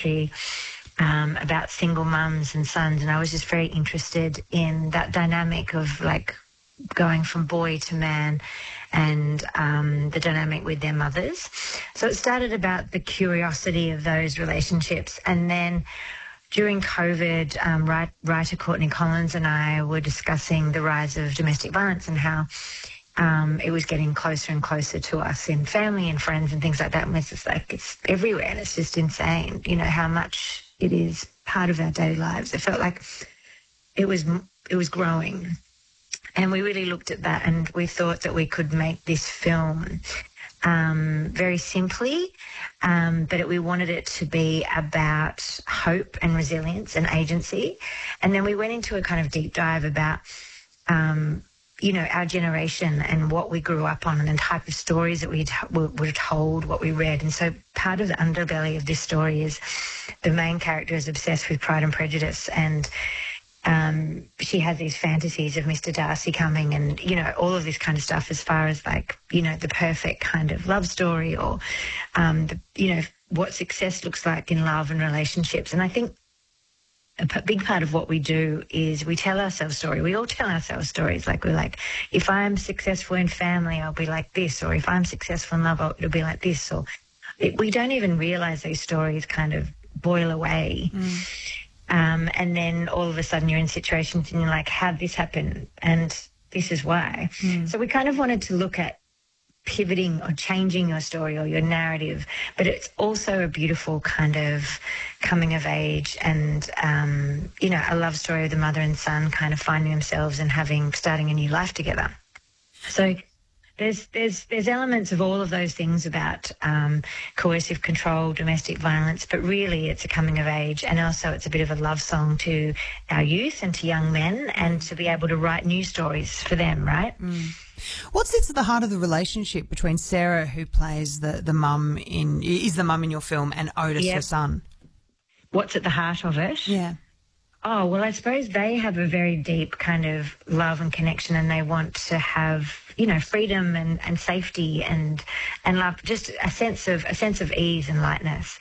documentary about single mums and sons, and I was just very interested in that dynamic of like going from boy to man and the dynamic with their mothers. So it started about the curiosity of those relationships, and then during COVID, writer Courtney Collins and I were discussing the rise of domestic violence and how it was getting closer and closer to us in family and friends and things like that. And it's just like, it's everywhere, and it's just insane, you know, how much it is part of our daily lives. It felt like it was growing. And we really looked at that, and we thought that we could make this film very simply, but we wanted it to be about hope and resilience and agency. And then we went into a kind of deep dive about, you know, our generation and what we grew up on and the type of stories that we were told, what we read. And so part of the underbelly of this story is the main character is obsessed with Pride and Prejudice, and she has these fantasies of Mr. Darcy coming and, you know, all of this kind of stuff as far as like, you know, the perfect kind of love story or, you know, what success looks like in love and relationships. And I think a big part of what we do is we tell ourselves stories. We all tell ourselves stories. Like we're like, if I'm successful in family, I'll be like this, or if I'm successful in love, it'll be like this. Or we don't even realize those stories kind of boil away. And then all of a sudden you're in situations and you're like, how'd this happen? And this is why. So we kind of wanted to look at pivoting or changing your story or your narrative, but it's also a beautiful kind of coming of age and, you know, a love story of the mother and son kind of finding themselves and starting a new life together. So there's elements of all of those things about coercive control, domestic violence, but really it's a coming of age, and also it's a bit of a love song to our youth and to young men, and to be able to write new stories for them, right? What sits at the heart of the relationship between Sarah, who plays the mum is the mum in your film, and Otis, her son? What's at the heart of it? Yeah. Oh, well, I suppose they have a very deep kind of love and connection, and they want to have, you know, freedom and safety and love, just a sense of ease and lightness,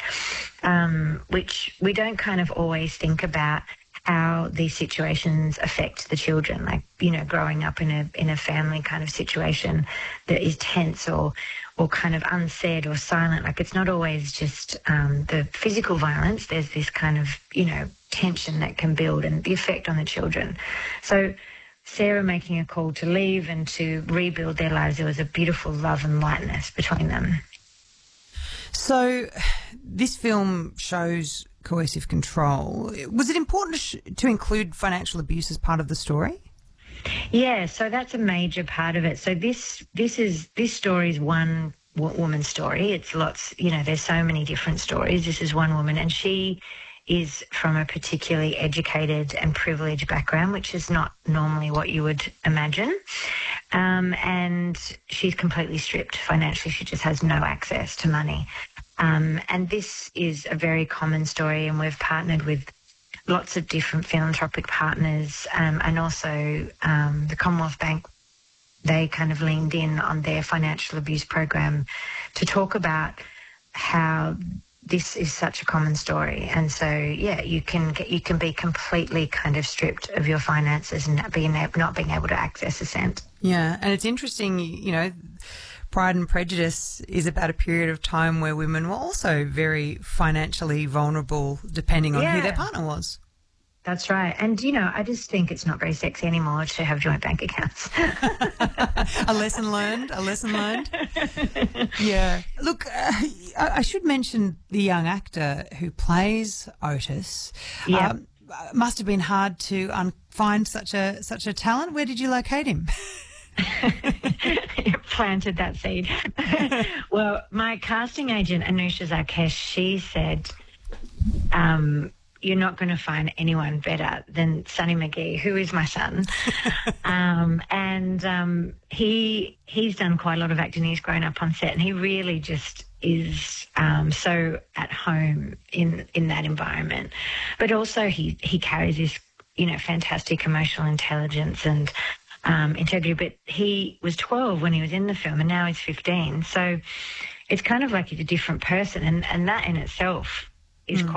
which we don't kind of always think about how these situations affect the children, like, you know, growing up in a family kind of situation that is tense or kind of unsaid or silent. Like, it's not always just the physical violence. There's this kind of, you know, tension that can build and the effect on the children. So Sarah making a call to leave and to rebuild their lives, there was a beautiful love and lightness between them. So this film shows coercive control. Was it important to include financial abuse as part of the story? Yeah, so that's a major part of it. So this story is one woman's story. It's lots, you know, there's so many different stories. This is one woman, and she is from a particularly educated and privileged background, which is not normally what you would imagine. And she's completely stripped financially. She just has no access to money. And this is a very common story, and we've partnered with lots of different philanthropic partners, and also the Commonwealth Bank. They kind of leaned in on their financial abuse program to talk about how this is such a common story. And so, yeah, you can be completely kind of stripped of your finances and not being able to access a cent. Yeah, and it's interesting, you know, Pride and Prejudice is about a period of time where women were also very financially vulnerable depending on who their partner was. That's right. And, you know, I just think it's not very sexy anymore to have joint bank accounts. A lesson learned. Yeah. Look, I should mention the young actor who plays Otis. Yeah. Must have been hard to find such a talent. Where did you locate him? You planted that seed. Well, my casting agent, Anusha Zarkesh, she said, you're not going to find anyone better than Sonny McGee, who is my son. He's done quite a lot of acting. He's grown up on set, and he really just is so at home in that environment. But also he carries this, you know, fantastic emotional intelligence and integrity. But he was 12 when he was in the film, and now he's 15. So it's kind of like he's a different person, and that in itself is quite